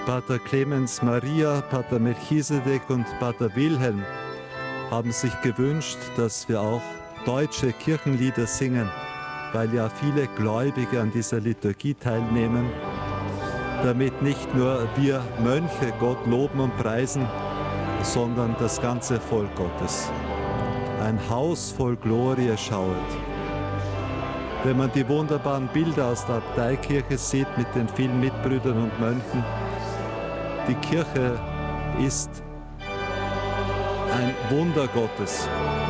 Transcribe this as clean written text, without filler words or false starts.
Pater Clemens Maria, Pater Melchisedek und Pater Wilhelm haben sich gewünscht, dass wir auch deutsche Kirchenlieder singen, weil ja viele Gläubige an dieser Liturgie teilnehmen, damit nicht nur wir Mönche Gott loben und preisen, sondern das ganze Volk Gottes. Ein Haus voll Glorie schauet. Wenn man die wunderbaren Bilder aus der Abteikirche sieht mit den vielen Mitbrüdern und Mönchen, die Kirche ist ein Wunder Gottes.